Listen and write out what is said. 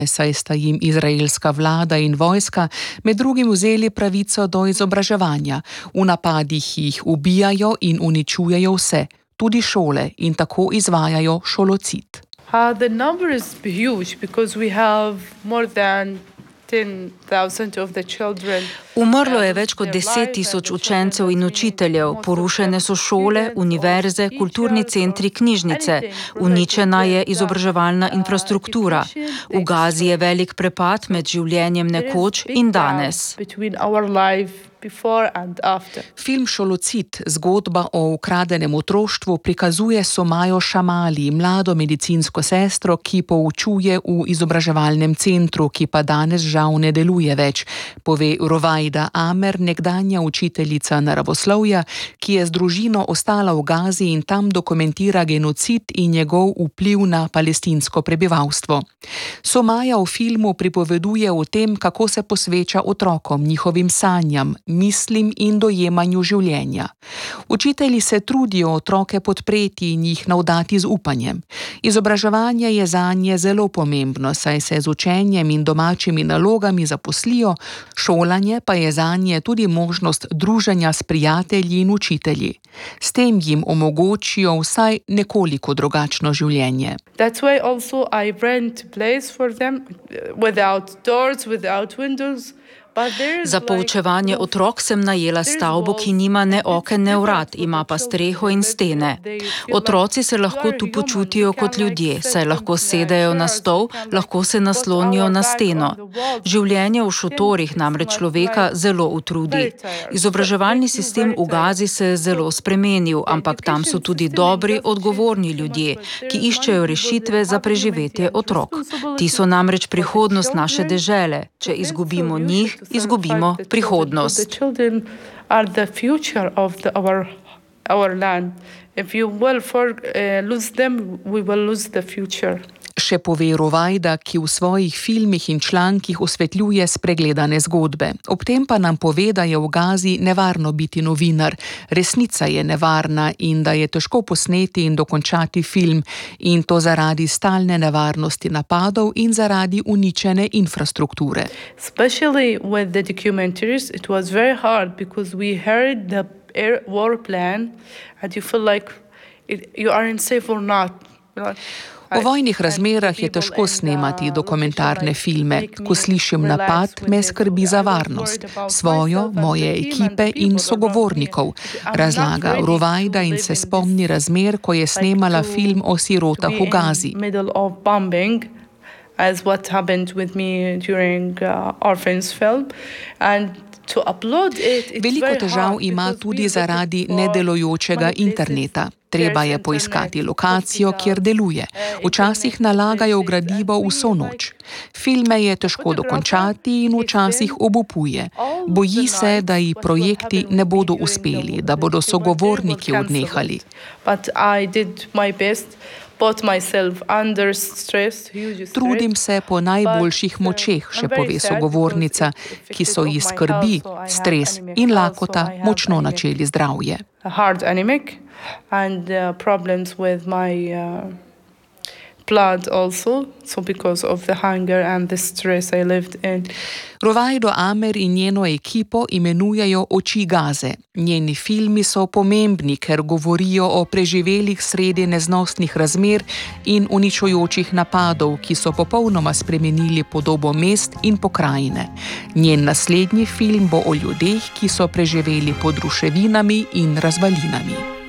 saj sta jim izraelska vlada in vojska med drugim vzeli pravico do izobraževanja. V napadih jih ubijajo in uničujejo vse, tudi šole, in tako izvajajo šolocid. The number is huge because we have more than 10,000 of the children. Umrlo je več kot 10,000 učencev in učiteljev, porušene so šole, univerze, kulturni centri, knjižnice, uničena je izobraževalna infrastruktura. V Gazi je velik prepad med življenjem nekoč in danes. Film Šolocid, zgodba o ukradenem otroštvu, prikazuje Somajo Šamali, mlado medicinsko sestro, ki poučuje v izobraževalnem centru, ki pa danes žal ne deluje več, pove Rovajda Amer, nekdanja učiteljica naravoslovja, ki je z družino ostala v Gazi in tam dokumentira genocid in njegov vpliv na palestinsko prebivalstvo. Somaja v filmu pripoveduje o tem, kako se posveča otrokom, njihovim sanjam, mislim in dojemanju življenja. Učitelji se trudijo otroke podpreti in jih navdati z upanjem. Izobraževanje je zanje zelo pomembno, saj se z učenjem in domačimi nalogami zaposlijo, šolanje pa je zanje tudi možnost druženja s prijatelji in učitelji. S tem jim omogočijo vsaj nekoliko drugačno življenje. That's why also I rent place for them without doors, without windows. Za poučevanje otrok sem najela stavbo, ki nima ne oken, ne vrat, ima pa streho in stene. Otroci se lahko tu počutijo kot ljudje, saj lahko sedejo na stol, lahko se naslonijo na steno. Življenje v šotorih namreč človeka zelo utrudi. Izobraževalni sistem v Gazi se je zelo spremenil, ampak tam so tudi dobri, odgovorni ljudje, ki iščejo rešitve za preživetje otrok. Ti so namreč prihodnost naše dežele. Če izgubimo njih, izgubimo prihodnost. Še pove Rovajda, ki v svojih filmih in člankih osvetljuje spregledane zgodbe. Ob tem pa nam pove, da je v Gazi nevarno biti novinar, resnica je nevarna in da je težko posneti in dokončati film, in to zaradi stalne nevarnosti napadov in zaradi uničene infrastrukture. Especially with the documentaries, it was very hard because we heard the war plan and you feel like you aren't safe or not. V vojnih razmerah je težko snemati dokumentarne filme. Ko slišim napad, me skrbi za varnost, svojo, moje ekipe in sogovornikov, razlaga Rovajda in se spomni razmer, ko je snemala film o sirotah v Gazi. As what happened with me during Orphans film and to upload it. Veliko težav ima tudi zaradi nedelujočega interneta. Treba je poiskati lokacijo, kjer deluje. Včasih nalagajo gradivo vso noč. Filme je težko dokončati in včasih obupuje. Boji se, da ji projekti ne bodo uspeli, da bodo sogovorniki odnehali. But I did my best. Trudim se po najboljših močeh, še pove sogovornica, ki so ji skrbi, stres in lakota močno načeli zdravje. Blood also, so because of the hunger and the stress I lived in. Rovajdo Amer in njeno ekipo imenujejo Oči Gaze. Njeni filmi so pomembni, ker govorijo o preživelih sredi neznosnih razmer in uničujočih napadov, ki so popolnoma spremenili podobo mest in pokrajine. Njen naslednji film bo o ljudeh, ki so preživeli pod ruševinami in razvalinami.